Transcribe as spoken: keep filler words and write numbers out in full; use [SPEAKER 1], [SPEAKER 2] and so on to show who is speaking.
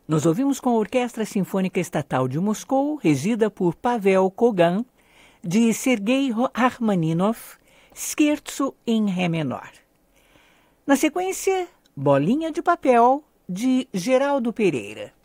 [SPEAKER 1] Nós ouvimos com a Orquestra Sinfônica Estatal de Moscou, regida por Pavel Kogan, de Sergei Rachmaninoff, Scherzo em Ré menor. Na sequência, Bolinha de Papel, de Geraldo Pereira.